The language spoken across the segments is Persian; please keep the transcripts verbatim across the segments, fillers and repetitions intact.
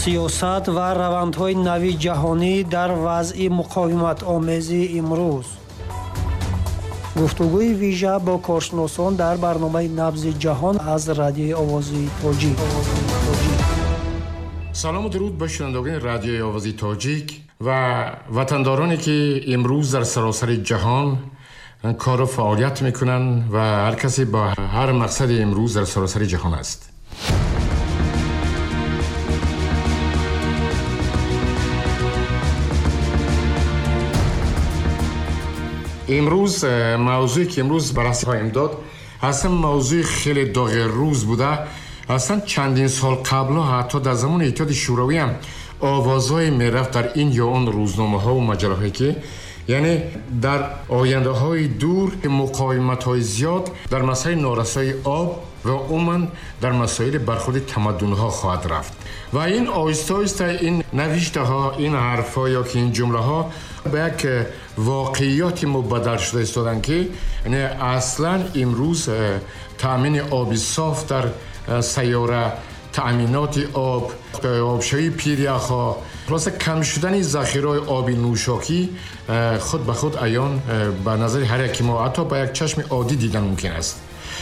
سیاست و روندهای نوی جهانی در وضع مقاومت آمیزی امروز. گفتگوی ویژه با کارشناسان در برنامه نبض جهان از رادیوی آوازی تاجیک. سلام و درود به شنوندگان رادیوی آوازی تاجیک و وطندارانی که امروز در سراسر جهان کار و فعالیت میکنن و هر کسی با هر مقصد امروز در سراسر جهان است. امروز موضوعی که امروز بررسی خواهیم داد اصلا موضوع خیلی داغ روز بوده. اصلا چندین سال قبل حتی در زمان اتحاد شوروی هم آوازهای میرفت در این یا اون روزنامه ها و مجله هایی که یعنی در آینده های دور مقاومت های زیاد در مسائل نارسایی آب و عموما در مسائل برخورد تمدن ها خواهد رفت و این آهسته آهسته این نوشته ها، این حرف ها یا که این جمله ها به یک واقعیاتی مبدل شده استادن که یعنی اصلا امروز تأمین آب صاف در سیاره، تأمینات آب، آبشویی پیریخ‌ها، خلاصه کم شدن ذخیره آب نوشاکی خود به خود عیان به نظر هر یک ما حتی با یک چشم عادی دیدن ممکن است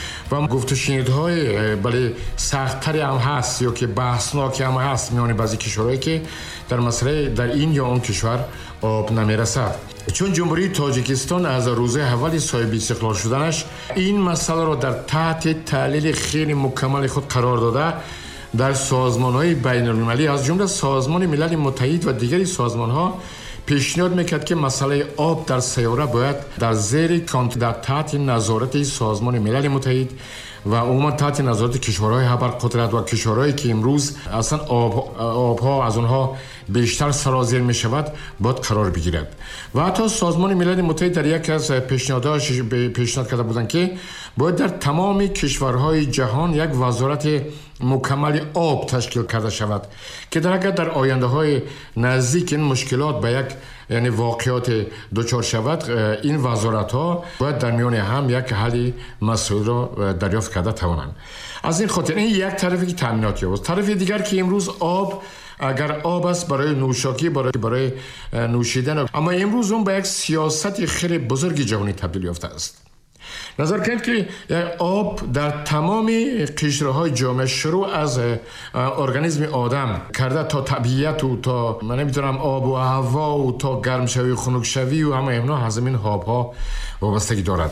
و گفت و شنیدهای بله سخت‌تری هم هست یا که بحثناک هم هست میان بعضی کشورهایی که در مسئله در این یا اون کشور آب نمیرسد. چون جمهوری تاجیکستان از روز اول صاحب استقلال شدنش این مسئله را در تحت تحلیل خیلی مکمل خود قرار داده، در سازمان‌های بین‌المللی از جمله سازمان ملل متحد و دیگری سازمان‌ها پیشنهاد میکرد که مسئله آب در سیاره باید در زیر کانت در تحت نظارت سازمان ملل متحد و عموما تحت نظارت کشورهای ابرقدرت و کشورهایی که امروز اصلا آب آبها از اونها بیشتر سرازیر می شود باید قرار بگیرد و حتی سازمان ملل متحد در یک از پیشنهادهاش پیشنهاد کرده بودند که باید در تمام کشورهای جهان یک وزارت مکمل آب تشکیل کرده شود که در اگر در آینده های نزدیک این مشکلات به یک یعنی واقعیات دچار شود این وزارت ها باید در میان هم یک حل مسائل را دریافت کرده توانند. از این خاطر این یک طرفی که تامیناتی است، طرف دیگر که امروز آب اگر آب است برای نوشاکی برای برای نوشیدن، اما امروز اون به یک سیاست خیلی بزرگ جهانی تبدیل یافته است. نظر کنید که آب در تمام قشرهای جامعه شروع از ارگانیسم آدم کرده تا طبیعت و تا من نمیدونم آب و هوا و تا گرم شوی و خنک شوی و همه اینا از این آبها وابستگی دارد.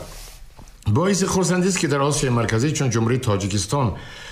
باعث خرسندی است که در آسیای مرکزی چون جمهوری تاجیکستان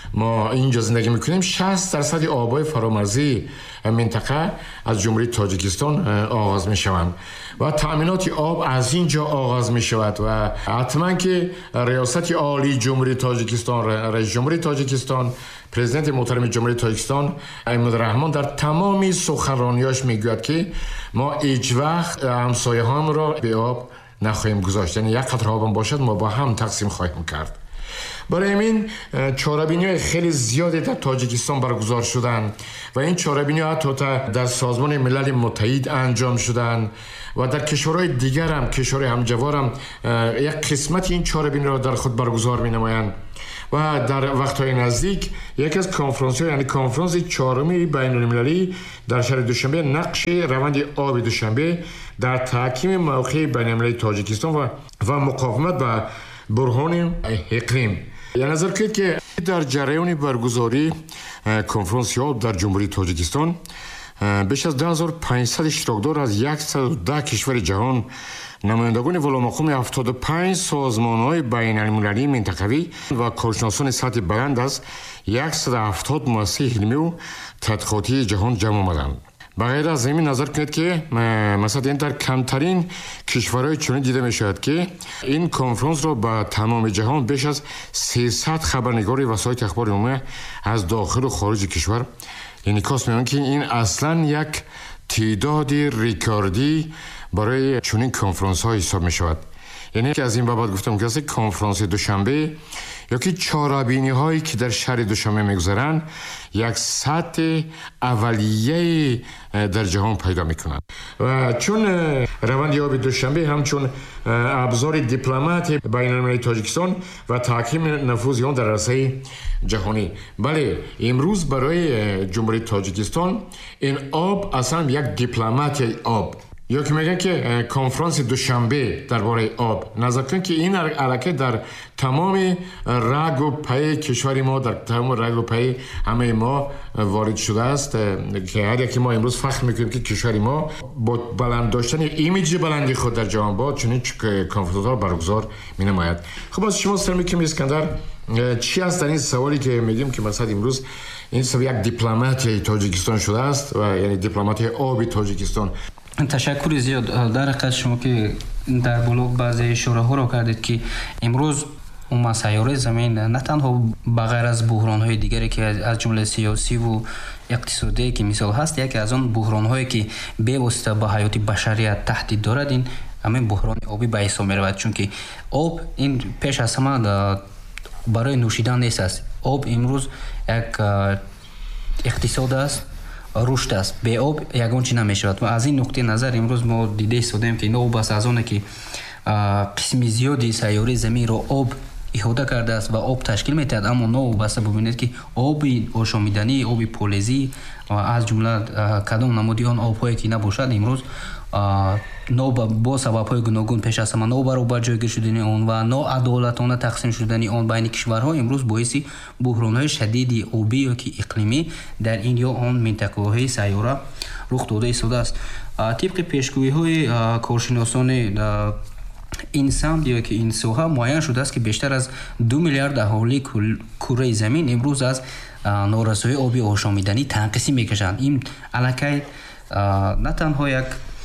ما اینجا زندگی میکنیم شصت درصد آبای فرامرزی منطقه از جمهوری تاجیکستان آغاز میشوند و تأمینات آب از اینجا آغاز میشود و حتما که ریاست عالی جمهوری تاجیکستان، رئیس جمهوری تاجیکستان، پرزیدنت محترم جمهوری تاجیکستان احمد رحمان در تمام سخنرانیاش میگوید که ما هیچ وقت همسایه هام را به آب نخواهیم گذاشت، یعنی یک قطره آب باشد ما با هم تقسیم خواهیم کرد. برای همین چاره‌بینی‌های خیلی زیادی در تاجیکستان برگزار شدند و این چاره‌بینی‌ها حتی در سازمان ملل متحد انجام شدند و در کشورهای دیگر هم کشورهای همجوار هم یک قسمت این چاره‌بینی را در خود برگزار می‌نمایند و در وقت‌های نزدیک یک از کنفرانس‌ها یعنی کنفرانس چهارمی بین‌المللی در شهر دوشنبه نقش روند آب دوشنبه در تحکیم موقع بین‌المللی تاجیکستان و و مقاومت و برهان اقلیم. یعنی نظر کنید که در جریان برگزاری کنفرانس آب در جمهوری تاجیکستان بیش از ده هزار و پانصد اشتراکدار از صد و ده کشور جهان، نمایندگان والامقام هفتاد و پنج سازمان‌های بین‌المللی منطقوی و کارشناسان سطح بلند از صد و هفتاد مؤسسه علمی و تحقیقاتی جهان جمع آمدند. بغیر از این نظر کنید که مثلا این در کمترین کشورهای چنین دیده می شود که این کنفرانس را با تمام جهان بیش از سیصد خبرنگار وسایل اخبار عمومی از داخل و خارج کشور انعکاس می‌کنند که این اصلا یک تعداد ریکاردی برای چنین کنفرانس ها حساب می شود. یعنی که از این بابت گفتم که کنفرانس دوشنبه یا که چهاربینی هایی که در شهر دوشنبه میگذارن یک سطح اولیه در جهان پیدا میکنن و چون روند آب دوشنبه همچون ابزار دیپلمات بین المللی تاجیکستان و تحکیم نفوذ آن در عرصه جهانی. بله امروز برای جمهوری تاجیکستان این آب اصلا یک دیپلمات آب یا که میگن که کنفرانس دوشنبه درباره آب نظر کن که این علاقه در تمام رگ و پای کشور ما در تمام رگ و پای همه ما وارد شده است که هر یکی ما امروز فخر میکنیم که کشور ما با بلند داشتن ایمیج بلندی خود در جهان با چنین کنفرانس ها برگزار می نماید. خب از شما سلام میکنم اسکندر، چی است در این سوالی که میگیم که مثلا امروز این سوی یک دیپلمات تاجیکستان شده است و یعنی دیپلمات آبی تاجیکستان. تشکر زیاد در حقیقت شما که در بلوگ بعضی اشاره ها را کردید که امروز اون سیاره زمین نه تنها بغیر از بحران های دیگری که از جمله سیاسی و اقتصادی که مثال هست، یکی از آن بحران هایی که به واسطه به حیات بشریت تهدید دارد این همین بحران آبی به حساب می رود، چون که آب این پیش از همه برای نوشیدن نیست است. آب امروز یک اقتصاد است، رشد است. به آب یگان چی نمیشود و از این نقطه نظر امروز ما دیده ایستادیم که آب بس از آنه که قسم زیادی سیاره زمین رو آب احاطه کرده است و آب تشکیل می‌دهد، اما نو بس ببینید که آب آشامیدنی، آب پولیزی و از جمله کدام نمودی آن آب‌هایی که نباشد امروز نو با سبب‌های گوناگون پیش از همه نو برابر جایگیر شدن آن و نو عدالتانه تقسیم شدن آن بین کشورها امروز باعث بحران‌های شدید آبی یا که اقلیمی در این یا آن منطقه‌های سیاره رخ داده ایستاده است. طبق پیشگویی‌های کارشناسان این سمت یا که این سوها معین شده است که بیشتر از دو میلیارد اهالی کره زمین امروز از نارسایی آبی آشامیدنی تنقسی میکشند. این علاقه نه تنها یک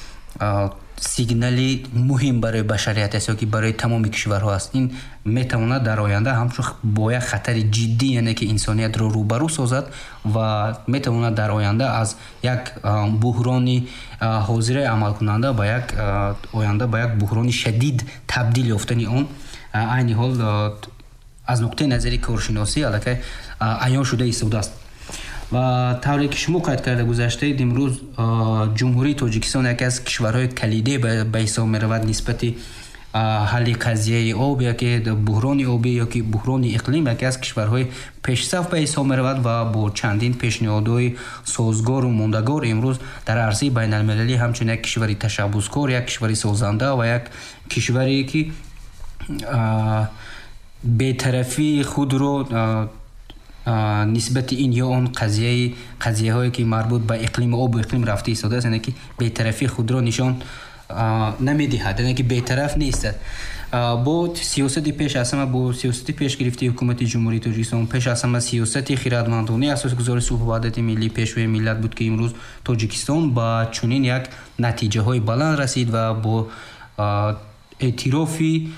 سیگنالی مهم برای بشریت است یا که برای تمام کشورها است، این میتواند در آینده همچون با یک خطر جدی یعنی که انسانیت را روبرو سازد و میتواند در آینده از یک بحرانی حاضر عمل کننده به یک آینده به یک بحران شدید تبدیل یافتن آن عین حال از نقطه نظری کارشناسی علاقه عیان شده ایستاده است. و طوری که شما قید کرده گذشته امروز جمهوری تاجیکستان یکی از کشورهای کلیدی به حساب می رود نسبت حل قضیه آب یا که بحران آبی یا که بحران اقلیم یکی از کشورهای پیشرفت به حساب می رود و با چندین پیشنهادهای سازگار و ماندگار امروز در عرصه بین المللی همچون یک کشوری تشبثکار، یک کشوری سازنده و یک کشوری که بی‌طرفی خود رو نسبت این یا اون قضیه قضیه هایی که مربوط به اقلیم آب و اقلیم رفته ایستاده است، یعنی که بی‌طرفی خود را نشان نمیدهد، یعنی که بی‌طرف نیست. با سیاست پیش از همه با سیاست پیش گرفته حکومت جمهوری تاجیکستان پیش از همه سیاست خیراتمندانه اساسگذار صلح و وحدت ملی پیشوای ملت بود که امروز تاجیکستان با چنین یک نتیجه های بلند رسید و با اعترافی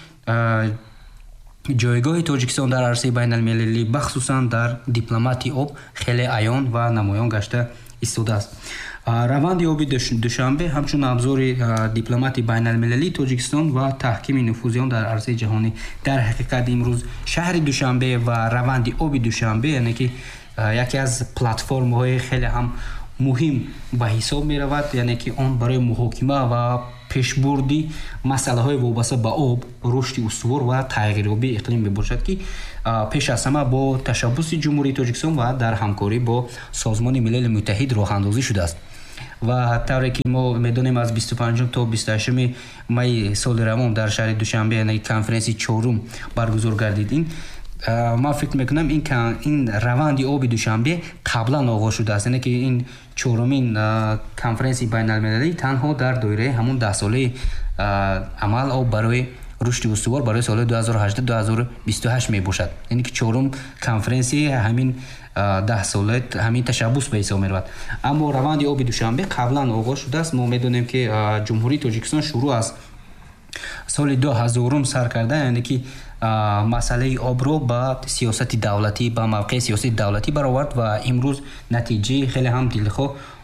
جایگاه تاجیکستان در عرصه بین المللی بخصوصا در دیپلماتی آب خیلی عیان و نمایان گشته ایستاده است. روند آبی دوشنبه همچون ابزار دیپلماتی بین المللی تاجیکستان و تحکیم نفوذ آن در عرصه جهانی. در حقیقت امروز شهر دوشنبه و روند آبی دوشنبه یعنی که یکی از پلتفرم های خیلی هم مهم به حساب می رود، یعنی که آن برای محاکمه و پیشبردی مسئله های وابسته به آب، رشد استوار و تغییر آبی اقلیم می باشد که پیش از همه با تشبث جمهوری تاجیکستان و در همکاری با سازمان ملل متحد راه اندازی شده است. و طوری که ما میدانیم از بیست و پنجم تا بیست و هشتم می سال روان در شهر دوشنبه یعنی کنفرانس چهارم برگزار گردید. این ما فکر میکنم این این روند آب دوشنبه قبلا آغاز شده است، یعنی که این چهارمین کنفرانس بین المللی تنها در دایره همون ده ساله عمل آب برای رشد استوار برای سال دو هزار و هجده تا دو هزار و بیست و هشت می باشد، یعنی که چهارم کنفرانس همین ده ساله همین تشبث به حساب می رود. اما روند آب دوشنبه قبلا آغاز شده است. ما میدونیم که جمهوری تاجیکستان شروع از سال دو هزار سر کرده، یعنی که مسئله آب رو با سیاست دولتی با موقع سیاسی دولتی برآورد و امروز نتیجه خیلی هم دلخواه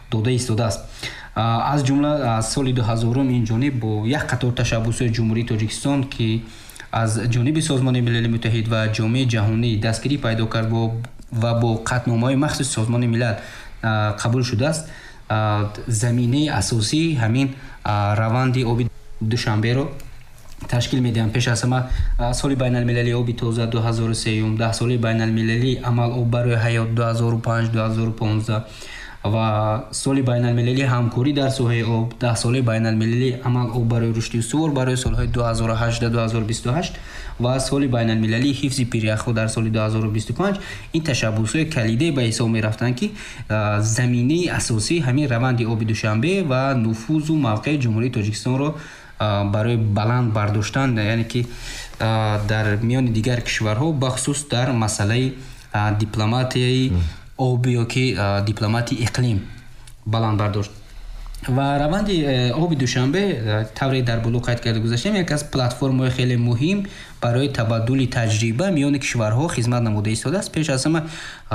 дода истодааст. аз ҷумла аз соли дуҳазорум ин ҷониб бо як қатор ташаббусҳои ҷумҳурии Тоҷикистон ки аз ҷониби Созмони Милали Муттаҳид ва ҷомеаи ҷаҳонӣ дастгирӣ пайдо кард ва бо қатномаҳои махсуси Созмони Милал қабул шудааст. заминаи асосӣ ҳамин раванди оби душанберо ташкил медиҳанд. пеш аз ҳама соли байналмилалии оби тоза дуҳазору сеюм, даҳ соли байналмилалии амал об барои ҳаёт дуҳазору панҷ дуҳазору понздаҳ ва соли байналмилалии ҳамкорӣ дар соҳаи об, даҳ соли байналмилалии амал об барои рушди устувор барои солҳои дуҳазору ҳаждаҳ дуҳазору бисту ҳашт ва соли байналмилалии ҳифзи пиряхҳо дар соли дуҳазору бисту панҷ. ин ташаббусҳои калиде ба ҳисоб мерафтанд ки заминаи асосии ҳамин раванди оби душанбе ва нуфузу мавқеи ҷумҳурии Тоҷикистонро барои баланд бардоштан, яъне ки дар миёни дигар кишварҳо бахусус дар масъалаи дипломатияи оби ёки дипломатии иқлим баланд бардошт. ва раванди оби душанбе тавре дар боло қайд карда гузаштем яке аз платформаҳои хеле муҳим барои табаддули таҷриба миёни кишварҳо хизмат намуда истодааст. пеш аз ҳама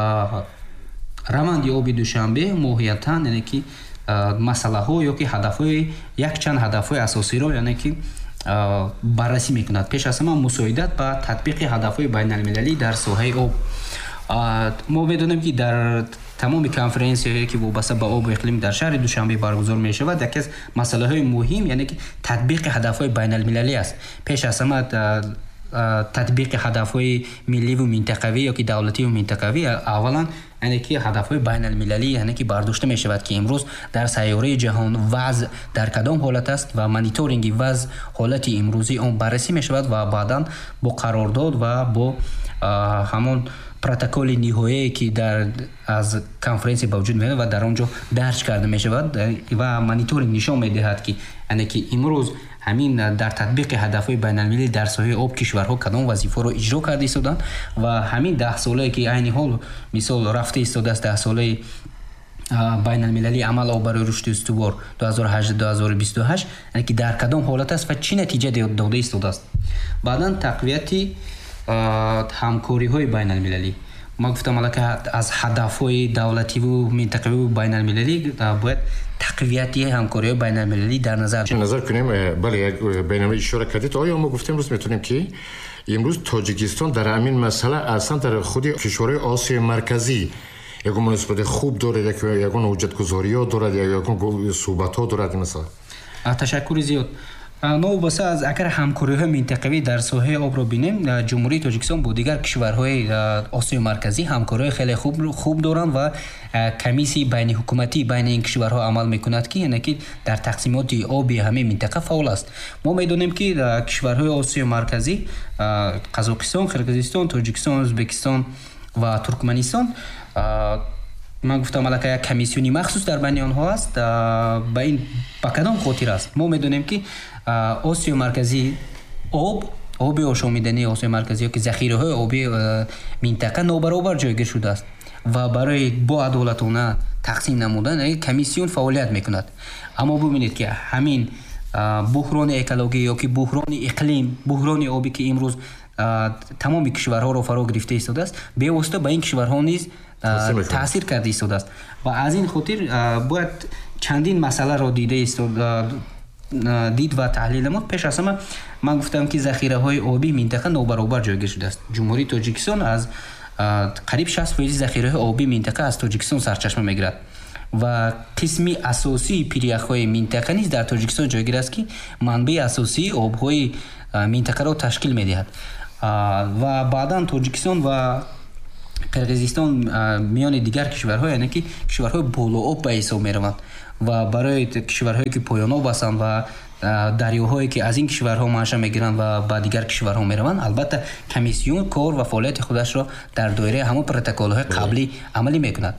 раванди оби душанбе моҳиятан яъне ки масъалаҳо ёки ҳадафҳои якчанд ҳадафҳои асосиро яъне ки баррасӣ мекунад. пеш аз ҳама мусоидат ба татбиқи ҳадафҳои байналмилалӣ дар соҳаи об. мо медонем ки дар тамоми конференсияҳое ки вобаста ба обу иқлим дар шаҳри Душанбе баргузор мешавад яке аз масъалаҳои муҳим яъне ки татбиқи ҳадафҳои байналмилалӣ аст. пеш аз ҳама татбиқи ҳадафҳои милливу минтақавӣ ёки давлативу минтақавӣ аввалан яъне ки ҳадафҳои байналмилалӣ яъне ки бардошта мешавад ки имрӯз дар сайёраи ҷаҳон вазъ дар кадом ҳолат аст ва мониторинги вазъ ҳолати имрӯзии он баррасӣ мешавад ва баъдан бо қарордод ва бо ҳамон протоколи ниҳоие ки дар аз конференсия ба вуҷуд меояд ва дар он ҷо дарҷ карда мешавад ва мониторинг нишон медиҳад ки яъне ки имрӯз ҳамин дар татбиқи ҳадафҳои байналмилалӣ дар соҳаи об кишварҳо кадом вазифаро иҷро карда истоданд ва ҳамин даҳ солае ки айни ҳол мисол рафта истодааст даҳ солаи байналмилалии амал об барои рушди устувор дуҳазору ҳаждаҳ дуҳазору бисту ҳашт яъне ки дар кадом ҳолат аст ва чӣ натиҷа дода истодааст. баъдан тақвияти ҳамкориҳои байналмилалӣ. ман гуфтам аллакай аз ҳадафҳои давлативу минтақавиву байналмилалӣ бояд тақвияти ҳамкориҳои байналмилалӣ дар назар назар кунем. бале як байналмилалӣ ишора кардед. оё мо гуфтем имрӯз метавонем ки имрӯз Тоҷикистон дар ҳамин масъала аслан дар худи кишварҳои Осиёи марказӣ ягон муносибати хуб дорад, ягон ҳуҷҷатгузориҳо дорад, ягон суҳбатҳо дорад ин масъала? ташаккури зиёд. новобаста аз агар ҳамкориҳои минтақавӣ дар соҳаи обро бинем, ҷумҳурии Тоҷикистон бо дигар кишварҳои Осиёи марказӣ ҳамкориҳои хеле хуб доранд ва комиссияи байниҳукуматӣ байни ин кишварҳо амал мекунад ки яъне ки дар тақсимоти оби ҳамин минтақа фаъол аст. мо медонем ки кишварҳои Осиёи марказӣ Қазоқистон, Қирғизистон, Тоҷикистон, Ӯзбекистон ва Туркманистон, ман гуфтам аллакай як комиссиони махсус дар байни онҳо аст. ба ин ба кадом хотир аст? мо медонем ки Осиёи марказӣ об оби ошомидании Осиёи марказӣ ёки захираҳои оби минтақа нобаробар ҷойгир шудааст ва барои бо адолатона тақсим намудан комиссион фаъолият мекунад. аммо бибинед ки ҳамин буҳрони экологӣ ёки буҳрони иқлим, буҳрони оби ки имрӯз тамоми кишварҳоро фаро гирифта истодааст, бевосита ба ин кишварҳо низ таъсир карда истодааст ва аз ин хотир бояд чандин масъаларо дида истод дид ва таҳлил намуд. пеш аз ҳама ман гуфтам ки захираҳои обии минтақа нобаробар ҷойгир шудааст. ҷумҳурии Тоҷикистон аз қариб шаст фоизи захираҳои обии минтақа аз Тоҷикистон сарчашма мегирад ва қисми асосии пиряхҳои минтақа низ дар Тоҷикистон ҷойгир аст ки манбаи асосии обҳои минтақаро ташкил медиҳад ва баъдан Тоҷикистон ва Қирғизистон миёни дигар кишварҳо яъне ки кишварҳои болооб ба ҳисоб мераванд ва барои кишварҳое ки поёноб ҳастанд ва дарёҳое ки аз ин кишварҳо манша мегиранд ва ба дигар кишварҳо мераванд, албатта комиссион кор ва фаъолияти худашро дар доираи ҳамон протоколҳои қаблӣ амалӣ мекунад.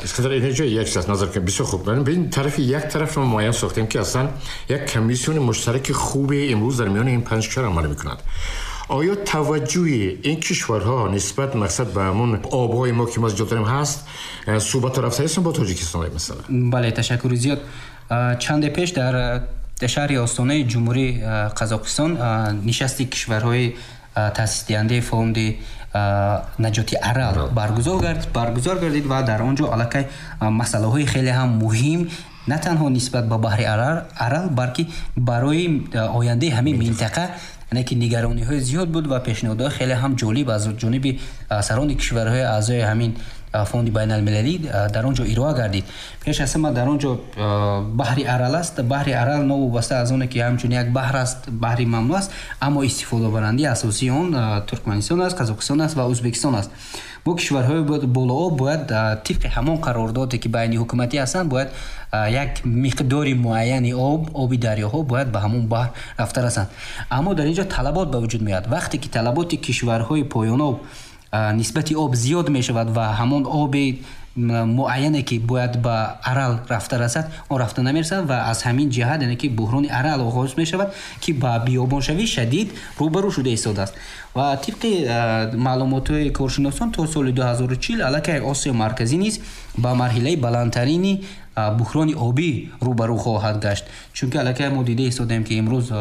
бисёр хуб. ба ин тарафи як тарафро муайян сохтем ки аслан як комиссиони муштараки хубе имрӯз дар миёни ин панҷ кишвар амалӣ мекунад. آیا توجه این کشورها نسبت مقصد به همون آبهای ما که ما جا داریم هست؟ صحبت رفته هستیم با تاجیکستان مثلا؟ بله تشکر زیاد. چند پیش در شهر آستانه جمهوری قزاقستان نشستی کشورهای تأسیس دهنده فوند نجاتی عرب برگزار گردید برگزار گردید و در آنجا علاقه مسائل خیلی هم مهم نه تنها نسبت به بحر ارال بلکه برای آینده همین منطقه یعنی که نگرانی های زیاد بود و پیشنهادهای خیلی هم جالب از جانب سران کشورهای اعضای همین فوند بین المللی در آنجا ارائه گردید. پیش از همه در آنجا بحر ارال است. بحر ارال نو وابسته از آن که همچون یک بحر است، بحر ممنوع است، اما استفاده برنده اساسی آن ترکمنستان است، قزاقستان است و ازبکستان است. با کشورهای بالا آب باید طبق همان قراردادی که بین حکومتی هستند باید یک مقدار معینی آب آبی دریاها باید به همون بحر رفته رسند. اما در اینجا طلبات به وجود میاد. وقتی که طلبات کشورهای پایان آب نسبت آب زیاد می شود و همون آب معینه که باید به ارال رفته رسد اون رفته نمی رسد و از همین جهت یعنی که بحران ارال آغاز می شود که با بیابانشوی شدید روبرو شده ایستاده است. و طبق معلومات کارشناسان تا سال دو هزار و چهل علاقه آسیا مرکزی نیز با مرحله بلندترین بحران آبی روبرو خواهد گشت، چون که علاقه ما دیده ایستادیم که امروز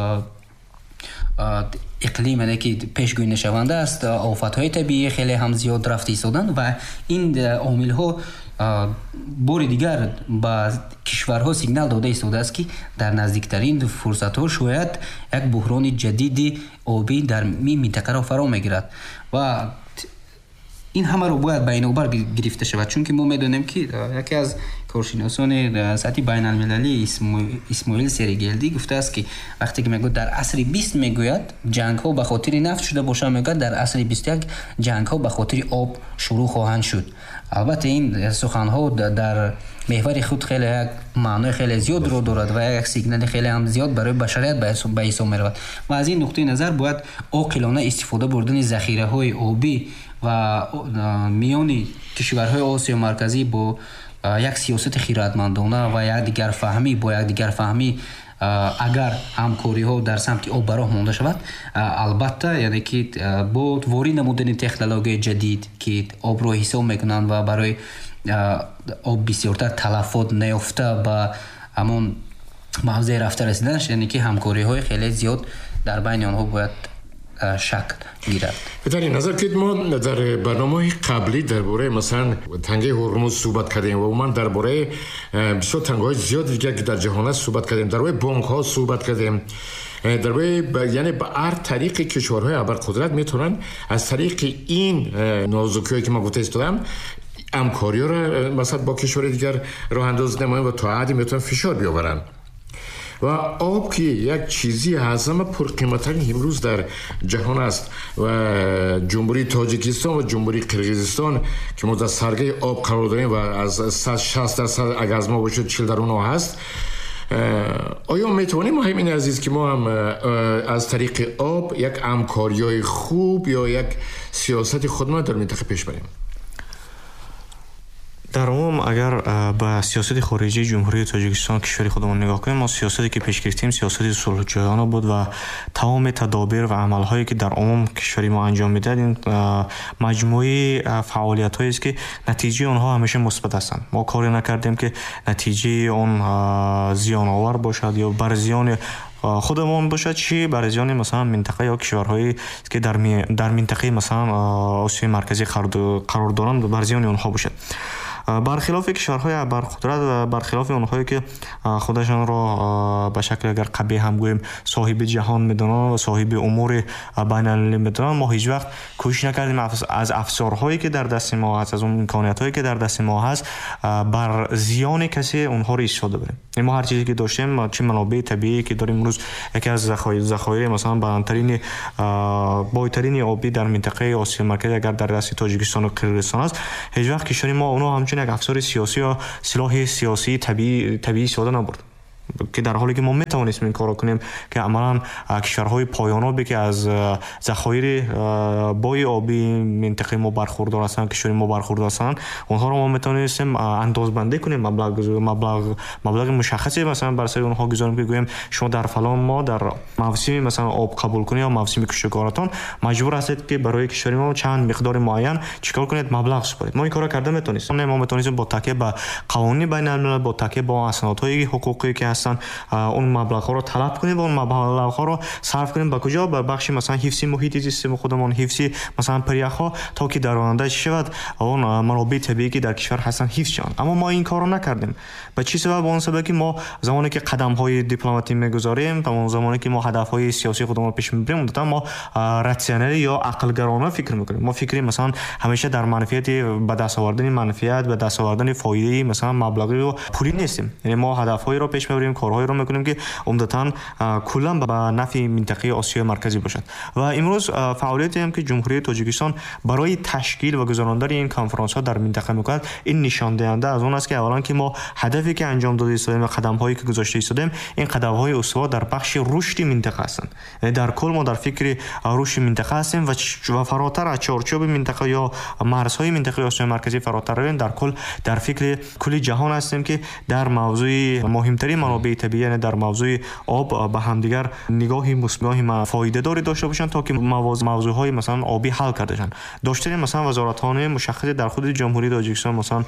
اقلیم یعنی که پیشگویی نشونده است، آفت‌های طبیعی خیلی هم زیاد رفته ایستادن و این عامل‌ها بار دیگر با کشورها سیگنال داده ایستاده است که در نزدیکترین فرصت‌ها شاید یک بحران جدید آبی در این منطقه را فرا می‌گیرد و این همه رو باید بین‌الملل گرفته شود، چون که ما می‌دانیم که یکی از کارشناسان سطح بین المللی اسماعیل سریگلدی گفته است که وقتی که میگوید در عصر بیست میگوید جنگ ها به خاطر نفت شده باشه، میگوید در عصر بیست و یک جنگ ها به خاطر آب شروع خواهند شد. البته این سخن ها در محور خود خیلی یک معنای خیلی زیاد رو دارد و یک سیگنال خیلی هم زیاد برای بشریت به حساب میرود و از این نقطه نظر باید عاقلانه استفاده بردن ذخیره های آبی و میان کشورهای آسیا مرکزی با یک سیاست خیراتمندانه و یک دیگر فهمی با یک دیگر فهمی اگر همکاری ها در سمت آب براه مانده شود، البته یعنی که با وارد نمودن تکنولوژی جدید که آب را حساب میکنند و برای آب بسیارتر تلفات نیافته به همون موضع رفته رسیدنش، یعنی که همکاری های خیلی زیاد در بین آنها باید شکل گیرد. در این نظر که ما در برنامه قبلی درباره مثلا تنگه هرمز صحبت کردیم و من درباره بسیار تنگه‌های زیاد دیگه که در جهان است صحبت کردیم، درباره بانک ها صحبت کردیم، درباره ب... یعنی به هر طریق کشورهای ابرقدرت میتونن از طریق این نازکی‌هایی که ما گفته استادم همکاری را مثلا با کشور دیگر راه اندازی نمایند و تا حدی میتونن فشار بیاورن. و آب که یک چیزی از همه پرقیمت‌ترین امروز در جهان است و جمهوری تاجیکستان و جمهوری قرقیزستان که ما در سرگه آب قرار داریم و از صد و شصت درصد اگر از ما باشد چهل در اونها هست، آیا میتوانیم همین عزیز که ما هم از طریق آب یک همکاری‌های خوب یا یک سیاست خودمان در منطقه پیش بریم؟ در عموم اگر به سیاست خارجی جمهوری تاجیکستان کشور خودمون نگاه کنیم، ما سیاستی که پیش گرفتیم سیاست صلح‌جویانه بود و تمام تدابیر و عمل‌هایی که در عموم کشوری ما انجام میداد این مجموعه فعالیت‌هایی است که نتیجه آنها همیشه مثبت هستند. ما کاری نکردیم که نتیجه آن زیان آور باشد یا بر زیان خودمون باشد، چی برای زیان مثلا منطقه یا کشورهایی که در می در منطقه مثلا آسیای مرکزی قرار دارند بر زیان آنها باشد. برخلاف کشورهای ابرقدرت و برخلاف اونهایی که خودشان را به شکل اگر قبیح هم گوییم صاحب جهان میدونن و صاحب امور بین المللی میدونن، ما هیچ وقت کوشش نکردیم از افسارهایی که در دست ما هست، از اون امکانیتایی که در دست ما هست بر زیان کسی اونها رو استفاده بریم. ما هر چیزی که داشتیم، چه منابع طبیعی که داریم امروز، یکی از ذخایر ذخایر مثلا بلندترین بایترین آبی در منطقه آسیا مرکزی اگر در دست تاجیکستان و قرقیزستان است، هیچ وقت کشور ما اونها همچون یک افسار سیاسی یا سلاح سیاسی طبیعی طبیعی استفاده نبرد، که در حالی که ما میتوانیم این کارو کنیم که عملاً کشورهای پایانابی که از ذخایر بای آبی منطقه ما برخوردار هستند، کشور ما برخوردار هستند، اونها رو ما میتونیم اندازه‌بندی کنیم، مبلغ مبلغ مبلغ مشخصی مثلا بر سر اونها گذاریم که گویم شما در فلان ما در موسم مثلا آب قبول کنید یا موسم کشاورزیتون مجبور هستید که برای کشور ما چند مقدار معین چیکار کنید، مبلغ سپارید. ما این کارو کرده میتونیم. ما میتونیم با تکیه به قوانین بین الملل، با تکیه به اسنادهای حقوقی که هستن اون مبلغ ها رو طلب کنیم و اون مبلغ ها رو صرف کنیم به کجا؟ به بخش مثلا حفظ محیط زیست خودمون، حفظ مثلا پریخ ها، تا که در آینده شود اون منابع طبیعی که در کشور هستن حفظ شوند. اما ما این کارو نکردیم. به چه سبب؟ اون سبب که ما زمانی که قدم های دیپلماتی میگذاریم، اون زمانی که ما هدف های سیاسی خودمون رو پیش میبریم، اون ما راسیونال یا عقل گرانه فکر میکنیم. ما فکر مثلا همیشه در منفیت به دست آوردن منفیت، به دست آوردن فایده مثلا مبلغی و پولی نیستیم. یعنی ما هدفهایی رو پیش میبریم، کارهایی رو میکنیم که عمدتاً کلا به نفع منطقه آسیای مرکزی باشد. و امروز فعالیتی هم که جمهوری تاجیکستان برای تشکیل و گذراندن این کنفرانس ها در منطقه میکند، این نشان دهنده از اون است که اولا که ما هدفی که انجام داده ایستادیم و قدم هایی که گذاشته ایستادیم، این قدم های استوار در بخش رشد منطقه هستند. یعنی در کل ما در فکر رشد منطقه هستیم و فراتر از چارچوب منطقه یا مرزهای منطقه آسیای مرکزی فراتر رویم، در کل در فکر کل جهان هستیم که در موضوع مهمترین منابع طبیعی، یعنی در موضوع آب، به همدیگر نگاهی مثبت فایده داری داشته باشن تا که موضوع های مثلا آبی حل کرده شن. داشتن مثلا وزارتخانه مشخص در خود جمهوری تاجیکستان، مثلا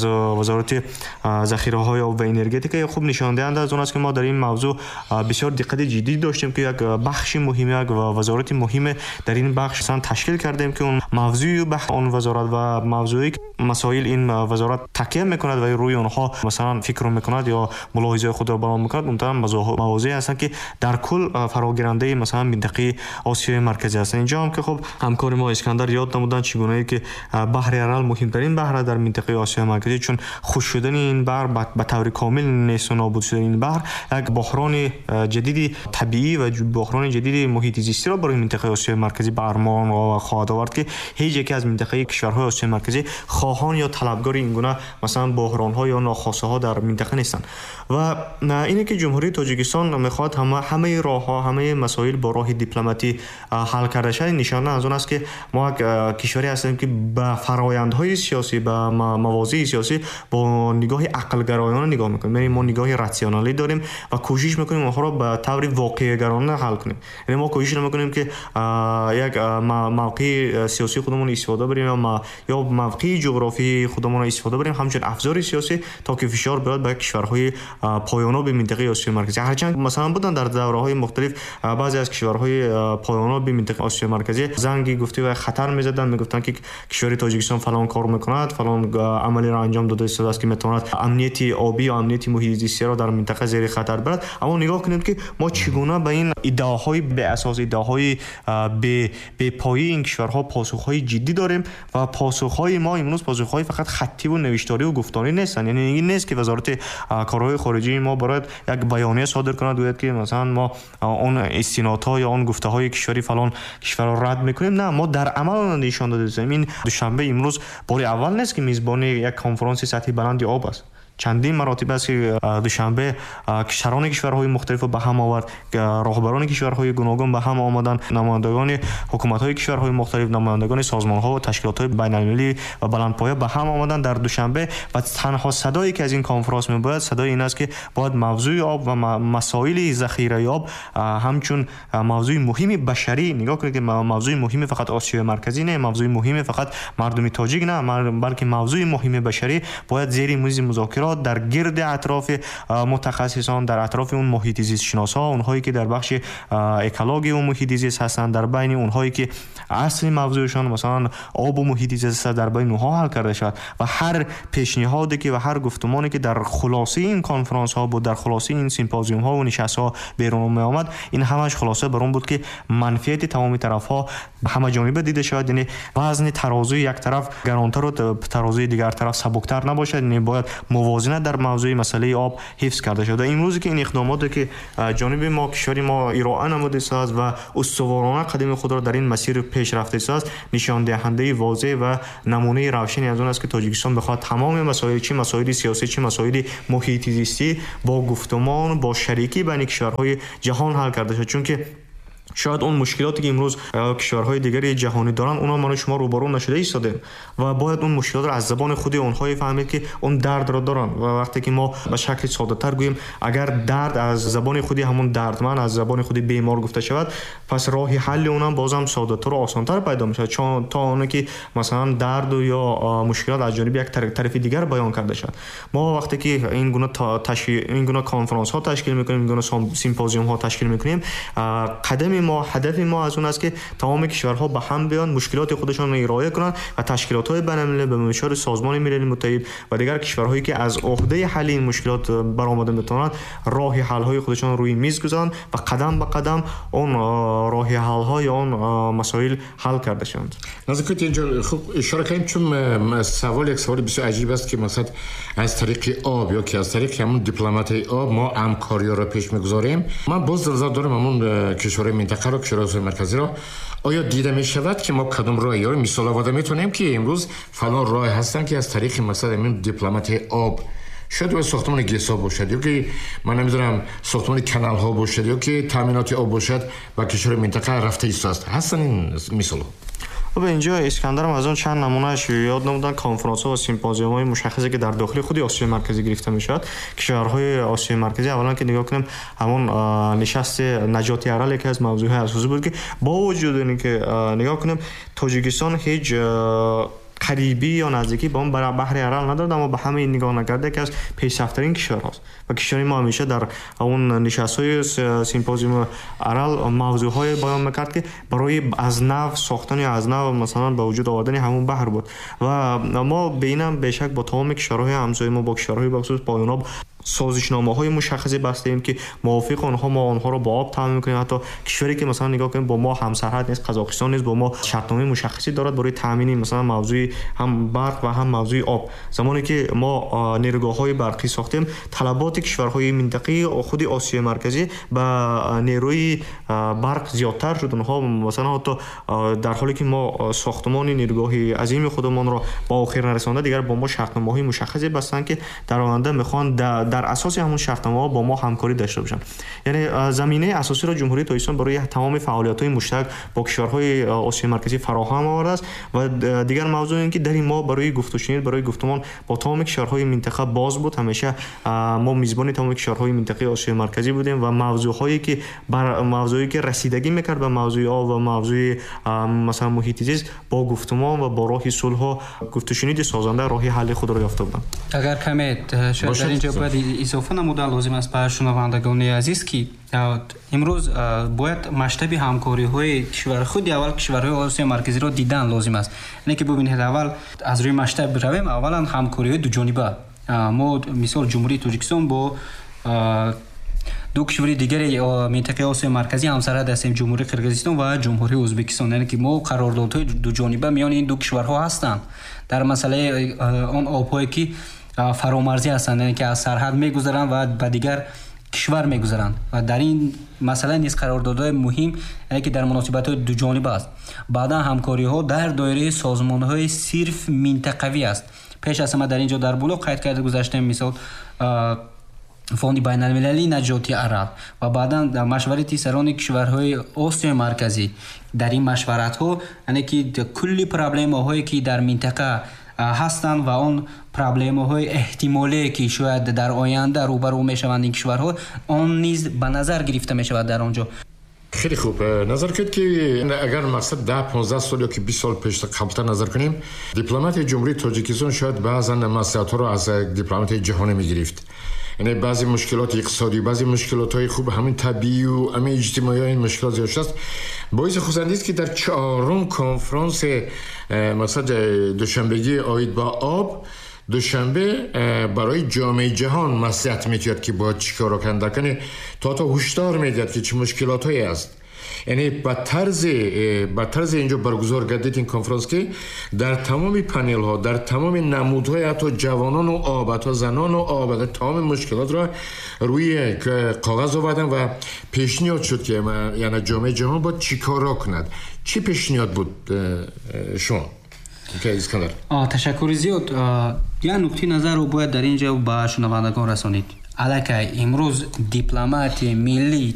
وزارت ذخیره های آب و انرژتیک، خوب نشان دهنده از اون است که ما در این موضوع بسیار دقت جدی داشتیم که یک بخش مهم، یک وزارت مهم در این بخش مثلا تشکیل کردیم که اون موضوع بخش اون وزارت و موضوعی مسائل این وزارت تکیه میکند و روی اونها مثلا فکر میکند یا ملاحظه خود را بیان میکند، اونطور مواضعی هستند که در کل فراگیرنده مثلا منطقه آسیای مرکزی هستند. اینجا هم که خب همکار ما اسکندر یاد نمودن چگونه ای که بحر ارال مهمترین بحر در منطقه آسیای مرکزی، چون خشک شدن این بحر به طور کامل نیست و نابود شدن این بحر یک بحران جدید طبیعی و بحران جدید محیط زیستی را برای منطقه آسیای مرکزی به ارمان خواهد آورد که هیچ یک از منطقه کشورهای آسیای مرکزی خواهان یا طلبگار این گونه مثلا بحران‌ها یا ناخواسته در منطقه نیستند. و اینه که جمهوری تاجیکستان میخواد همه همه راه‌ها، همه مسائل با راه دیپلماتی حل کرده شود. نشانه از اون است که ما کشوری هستیم که به فرآیندهای سیاسی، به مواضع سیاسی با نگاه عقل گرایانه نگاه میکنیم. یعنی ما نگاه راسیونالی داریم و کوشش میکنیم اونها را به طور واقعی گرایانه حل کنیم. یعنی ما کوشش نمیکنیم که یک موقع سیاسی خودمون استفاده بریم یا یا موقع جغرافی خودمون استفاده بریم همچون افزار سیاسی تا که فشار بیاد به کشورهای پایانو به منطقه آسیای مرکزی. هرچند مثلا بودن در دوره‌های مختلف بعضی از کشورهای پایانو به منطقه آسیای مرکزی زنگی گفته و خطر می‌زدن، میگفتن که کشور تاجیکستان فلان کار می‌کند، فلان عملی را انجام داده است که می‌تواند امنیت آبی و امنیت محیط زیستی را در منطقه زیر خطر ببرد. اما نگاه کنید که ما چگونه به این ادعاهای به اساس ادعاهای به به پایه این کشورها پاسخ‌های جدی داریم و پاسخ‌های ما امروز پاسخ‌های فقط خطی و نوشتاری و گفتاری نیستن. یعنی این نیست که وزارت کارهای خارجه ما باید یک بیانیه صادر کند گوید که مثلا ما اون استنادها یا اون گفته‌های کشوری فلان کشور را رد می‌کنیم. نه، ما در عمل نشان دادیم. این دوشنبه امروز بار اول نیست که میزبان یک کنفرانس سطحی بلند آب است. چندین مراتب است که دوشنبه کشوران کشورهای مختلف به هم آورد، راهبران کشورهای گوناگون به هم آمدن، نمایندگان حکومت‌های کشورهای مختلف، نمایندگان سازمان‌ها و تشکیلات‌های بین‌المللی و بلندپایه به هم آمدن در دوشنبه و تنها صدایی که از این کنفرانس می‌باید صدای این است که باید موضوع آب و مسائل ذخیره آب همچون موضوع مهم بشری نگاه کنید که موضوع مهم فقط آسیای مرکزی نه، موضوع مهم فقط مردم تاجیک نه، بلکه موضوع مهم بشری باید زیر میز مذاکرات در گرد اطراف متخصصان، در اطراف اون محیط زیست شناسا، اونهایی که در بخش اکولوژی و محیط زیست هستند، در بین اونهایی که اصلی موضوعشان مثلا آب و محیط زیست در بین اونها حل کرده شد و هر پیشنهادی که و هر گفتمانی که در خلاصه این کنفرانس ها بود، در خلاصه این سیمپوزیوم ها و نشست ها بیرون می آمد، این همش خلاصه بر اون بود که منفعت تمام طرف ها به همه جانبه دیده شود. یعنی وزن ترازوی یک طرف گرانتر و ترازوی دیگر طرف سبکتر نباشد. یعنی باید موازنه در موضوع مسئله آب حفظ کرده شده. امروزی که این اقداماتی که جانب ما کشوری ما ارائه نموده است و استوارانه قدم خود را در این مسیر پیش رفته است، نشان دهنده واضح و نمونه روشنی از اون است که تاجیکستان بخواد تمام مسائل، چه مسائل سیاسی چه مسائل محیط زیستی، با گفتمان با شریکی بین کشورهای جهان حل کرده شود. چون که شاید اون مشکلاتی که امروز کشورهای دیگری جهانی دارن اونا ما شما روبرو نشده ایستادیم و باید اون مشکلات رو از زبان خود اونها فهمید که اون درد رو دارن و وقتی که ما به شکل ساده تر گوییم اگر درد از زبان خودی همون دردمند از زبان خودی بیمار گفته شود پس راه حل اونم بازم ساده تر و آسان تر پیدا میشه چون تا اون که مثلا درد و یا مشکلات از جانب یک طرف دیگر بیان کرده شد. ما وقتی که این گونه تشکیل این گونه کنفرانس ها تشکیل میکنیم این گونه سیمپوزیوم ها تشکیل میکنیم قدم ما هدف ما از اون است که تمام کشورها به هم بیان مشکلات خودشان را ارائه کنند و تشکیلات های بین‌المللی به منشور سازمان ملل متحد و دیگر کشورهایی که از عهده حل این مشکلات برآمده میتونند راه حل های خودشان روی میز گذارند و قدم به قدم اون راه حل های اون مسائل حل کرده شوند. نظر اینجا خوب اشاره کردیم چون سوال یک سوال بسیار عجیب است که مثلا از طریق آب یا که از طریق همون دیپلمات آب ما همکاری را پیش میگذاریم. من باز نظر دارم همون کشورهای منطقه را کشورهای مرکزی را آیا دیده می شود که ما کدام راه یا مثال آورده میتونیم که امروز فلان راه هستن که از طریق مثلا همین دیپلمات آب شاید و ساختمان گیسا باشد یا که من نمیدونم ساختمان کانال ها باشد یا که تامینات آب باشد و کشور منطقه رفته ایست هستن این مثال ها. و اینجا اسکندرم از اون چند نمونهش یاد نمودن کنفرانس ها و سیمپوزیوم های مشخصی که در داخل خود آسیای مرکزی گرفته میشد. کشورهای آسیای مرکزی اولا که نگاه کنیم همون نشست نجات ارال که از موضوع های اساسی بود که با وجود اینکه نگاه کنیم تاجیکستان هیچ قریبی یا نزدیکی با اون بحر ارال ندارد اما به همه این نگاه نکرده که از پیشرفت‌ترین کشور هاست و کشور ما همیشه در اون نشست‌های سیمپوزیوم ارال موضوع‌های بیان می‌کرد که برای از نو ساختن یا از نو مثلا به وجود آوردن همون بحر بود و ما بینم به شک با تمام کشورهای همسایه ما با کشورهای بخصوص پایان آب سازشنامه‌های مشخصی بسته ایم که موافق آنها ما آنها رو با آب تامین می‌کنیم. حتی کشوری که مثلا نگاه کنیم با ما همسرحد نیست قزاقستان نیست با ما شرطنامه مشخصی دارد برای تامین مثلا موضوع هم برق و هم موضوع آب. زمانی که ما نیروگاه‌های برقی ساختیم طلبات کشورهای منطقه خود آسیای مرکزی با نیروی برق زیادتر شد. اونها مثلا حتی در حالی که ما ساختمان نیروگاهی عظیم خودمان را با آخر نرسانده دیگر با ما شرطنامه‌های مشخصی بستن که در آینده می‌خوان در اساس همون شرطنامه‌ها با ما همکاری داشته باشن. یعنی زمینه اساسی را جمهوری تاجیکستان برای تمام فعالیت‌های مشترک با کشورهای آسیای مرکزی فراهم آورده است و دیگر موضوع این که در این ما برای گفت و شنید برای گفتمان با تمام کشورهای منطقه باز بود. همیشه ما میزبان تمام کشورهای منطقه آسیای مرکزی بودیم و موضوعهایی که بر موضوعی که رسیدگی می‌کرد به موضوع آب و موضوع مثلا محیط زیست با گفتمان و با راه صلح و گفت و شنید سازنده راه حل خود را یافته بودند. اگر کمی شاید در اینجا باید اضافه نموده لازم است برای شنوندگان عزیز که امروز باید مشتبه همکاری های کشور خود اول کشورهای آسیای مرکزی را دیدن لازم است. یعنی که ببینید اول از روی مشتبه برویم اولا همکاری های دو جانبه ما مثال جمهوری تاجیکستان با دو کشور دیگر منطقه آسیای مرکزی همسرحد هستیم جمهوری قرقیزستان و جمهوری ازبکستان. یعنی که ما قراردادهای دو جانبه میان این دو کشورها هستند در مسئله آن آب‌هایی که فرامرزی هستند یعنی که از سرحد میگذرند و به دیگر کشور میگذرند و در این مسئله نیز قراردادهای مهم یعنی که در مناسبت دو جانبه است. بعدا همکاری ها در دایره سازمان های صرف منطقوی است. پیش از همه در اینجا در بلوغ قید کرده گذاشتیم مثال فوند بین المللی نجاتی عرب و بعدا در مشورت سران کشورهای آسیای مرکزی در این مشورت ها یعنی که کلی پرابلم هایی که در منطقه هستند و اون پرابلم های احتمالی که شاید در آینده روبرو میشوند این کشورها آن نیز به نظر گرفته می شود در آنجا. خیلی خوب نظر کرد که اگر مقصد ده پانزده سال یا که بیست سال پیش قبلتر نظر کنیم دیپلمات جمهوری تاجیکستان شاید بعضا مسئلات ها رو از دیپلمات جهانی می گرفت. یعنی بعضی مشکلات اقتصادی بعضی مشکلات های خوب همین طبیعی و همین اجتماعی این مشکلات زیاد است. باعث خوشایندی است که در چهارم کنفرانس مثلا دوشنبگی آید با آب دوشنبه برای جامعه جهان مصلحت می‌تواند که باید چیکار کنه کنه تا تا هشدار می‌دهد که چه مشکلاتایی است. یعنی با طرز با طرز اینجا برگزار گردید این کنفرانس که در تمام پنل ها در تمام نمودهای حتی جوانان و آب حتی زنان و آب تمام مشکلات را روی کاغذ آوردن و پیشنهاد شد که یعنی جامعه جهان باید چیکار کند. چی پیشنهاد بود شما؟ اسکندر تشکر زیاد. یه نکته نظر رو باید در اینجا با شنوندگان رسانید. الکی امروز دیپلمات ملی